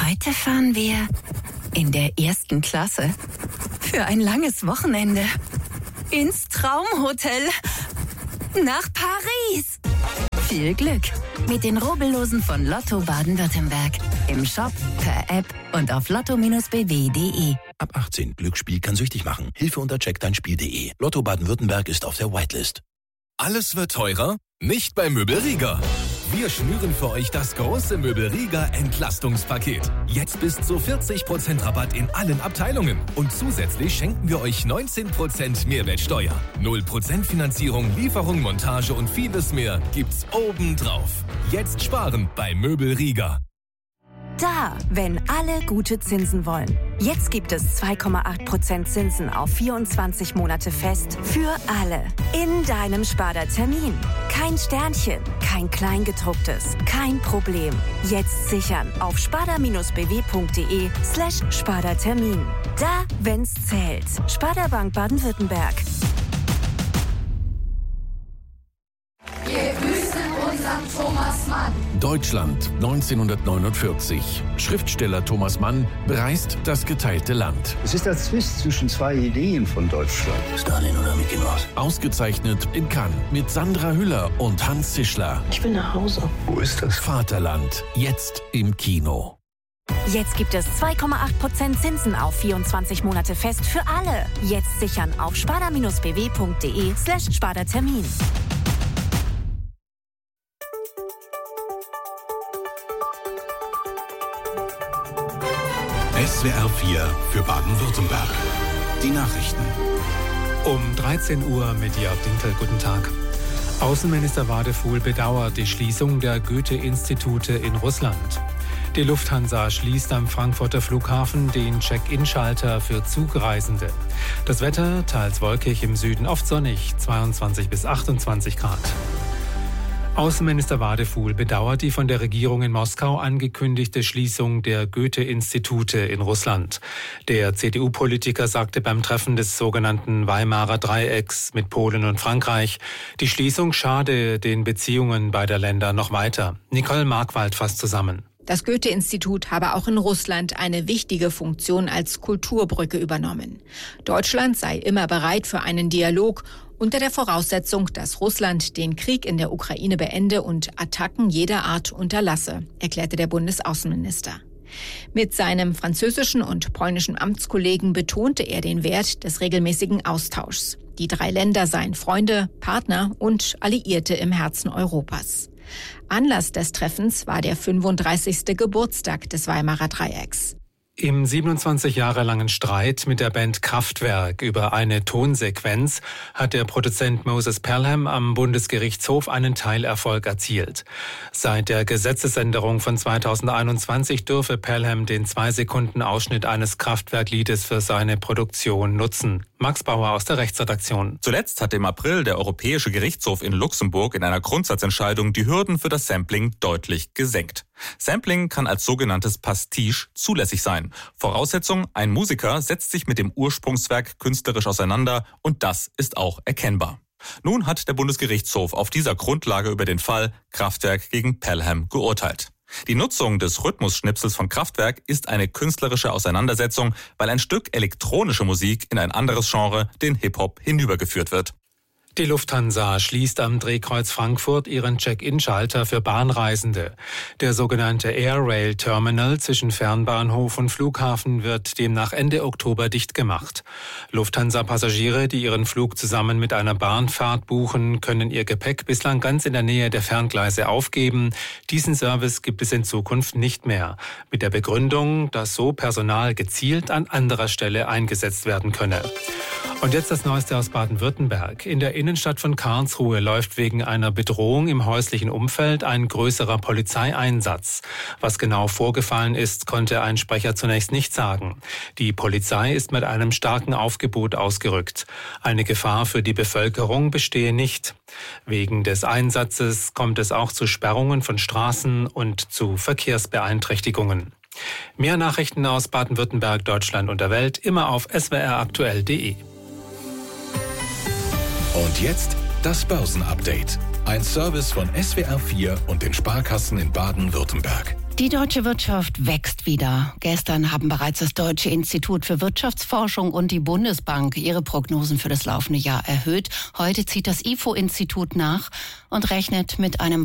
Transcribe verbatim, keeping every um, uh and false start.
Heute fahren wir in der ersten Klasse für ein langes Wochenende ins Traumhotel nach Paris. Viel Glück mit den Rubbellosen von Lotto Baden-Württemberg. Im Shop, per App und auf lotto Bindestrich b w punkt d e. Ab achtzehn. Glücksspiel kann süchtig machen. Hilfe unter check dein Spiel punkt d e. Lotto Baden-Württemberg ist auf der Whitelist. Alles wird teurer? Nicht bei Möbel Rieger. Wir schnüren für euch das große Möbel Rieger Entlastungspaket. Jetzt bis zu vierzig Prozent Rabatt in allen Abteilungen. Und zusätzlich schenken wir euch neunzehn Prozent Mehrwertsteuer. null Prozent Finanzierung, Lieferung, Montage und vieles mehr gibt's obendrauf. Jetzt sparen bei Möbel Rieger. Da, wenn alle gute Zinsen wollen. Jetzt gibt es zwei Komma acht Prozent Zinsen auf vierundzwanzig Monate fest für alle. In deinem Sparda-Termin. Kein Sternchen, kein Kleingedrucktes, kein Problem. Jetzt sichern auf sparda-bw.de slash Sparda-Termin. Da, wenn's zählt. Sparda Bank Baden-Württemberg. Wir grüßen unseren Thomas Mann. Deutschland neunzehnhundertneunundvierzig. Schriftsteller Thomas Mann bereist das geteilte Land. Es ist der Zwist zwischen zwei Ideen von Deutschland. Stalin oder Mickey Mouse? Ausgezeichnet in Cannes mit Sandra Hüller und Hans Zischler. Ich will nach Hause. Wo ist das? Vaterland, jetzt im Kino. Jetzt gibt es zwei Komma acht Prozent Zinsen auf vierundzwanzig Monate fest für alle. Jetzt sichern auf sparda-bw.de slash Sparda-Termin. S W R vier für Baden-Württemberg. Die Nachrichten. Um dreizehn Uhr mit Jörg Dinkel. Guten Tag. Außenminister Wadefuhl bedauert die Schließung der Goethe-Institute in Russland. Die Lufthansa schließt am Frankfurter Flughafen den Check-in-Schalter für Zugreisende. Das Wetter teils wolkig, im Süden oft sonnig, zweiundzwanzig bis achtundzwanzig Grad. Außenminister Wadefuhl bedauert die von der Regierung in Moskau angekündigte Schließung der Goethe-Institute in Russland. Der C D U-Politiker sagte beim Treffen des sogenannten Weimarer Dreiecks mit Polen und Frankreich, die Schließung schade den Beziehungen beider Länder noch weiter. Nicole Markwald fasst zusammen. Das Goethe-Institut habe auch in Russland eine wichtige Funktion als Kulturbrücke übernommen. Deutschland sei immer bereit für einen Dialog unter der Voraussetzung, dass Russland den Krieg in der Ukraine beende und Attacken jeder Art unterlasse, erklärte der Bundesaußenminister. Mit seinem französischen und polnischen Amtskollegen betonte er den Wert des regelmäßigen Austauschs. Die drei Länder seien Freunde, Partner und Alliierte im Herzen Europas. Anlass des Treffens war der fünfunddreißigste Geburtstag des Weimarer Dreiecks. Im siebenundzwanzig Jahre langen Streit mit der Band Kraftwerk über eine Tonsequenz hat der Produzent Moses Pelham am Bundesgerichtshof einen Teilerfolg erzielt. Seit der Gesetzesänderung von zweitausendeinundzwanzig dürfe Pelham den zwei Sekunden Ausschnitt eines Kraftwerkliedes für seine Produktion nutzen. Max Bauer aus der Rechtsredaktion. Zuletzt hat im April der Europäische Gerichtshof in Luxemburg in einer Grundsatzentscheidung die Hürden für das Sampling deutlich gesenkt. Sampling kann als sogenanntes Pastiche zulässig sein. Voraussetzung, ein Musiker setzt sich mit dem Ursprungswerk künstlerisch auseinander und das ist auch erkennbar. Nun hat der Bundesgerichtshof auf dieser Grundlage über den Fall Kraftwerk gegen Pelham geurteilt. Die Nutzung des Rhythmusschnipsels von Kraftwerk ist eine künstlerische Auseinandersetzung, weil ein Stück elektronische Musik in ein anderes Genre, den Hip-Hop, hinübergeführt wird. Die Lufthansa schließt am Drehkreuz Frankfurt ihren Check-in-Schalter für Bahnreisende. Der sogenannte Air Rail Terminal zwischen Fernbahnhof und Flughafen wird demnach Ende Oktober dicht gemacht. Lufthansa-Passagiere, die ihren Flug zusammen mit einer Bahnfahrt buchen, können ihr Gepäck bislang ganz in der Nähe der Ferngleise aufgeben. Diesen Service gibt es in Zukunft nicht mehr. Mit der Begründung, dass so Personal gezielt an anderer Stelle eingesetzt werden könne. Und jetzt das Neueste aus Baden-Württemberg. In der Innenstadt von Karlsruhe läuft wegen einer Bedrohung im häuslichen Umfeld ein größerer Polizeieinsatz. Was genau vorgefallen ist, konnte ein Sprecher zunächst nicht sagen. Die Polizei ist mit einem starken Aufgebot ausgerückt. Eine Gefahr für die Bevölkerung bestehe nicht. Wegen des Einsatzes kommt es auch zu Sperrungen von Straßen und zu Verkehrsbeeinträchtigungen. Mehr Nachrichten aus Baden-Württemberg, Deutschland und der Welt immer auf s w r aktuell punkt d e. Und jetzt das Börsenupdate. Ein Service von S W R vier und den Sparkassen in Baden-Württemberg. Die deutsche Wirtschaft wächst wieder. Gestern haben bereits das Deutsche Institut für Wirtschaftsforschung und die Bundesbank ihre Prognosen für das laufende Jahr erhöht. Heute zieht das I F O-Institut nach und rechnet mit einem